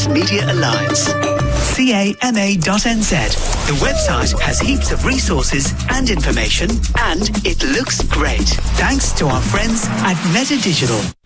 Mass Media Alliance. CAMA.NZ. The website has heaps of resources and information, and it looks great. Thanks to our friends at Meta Digital.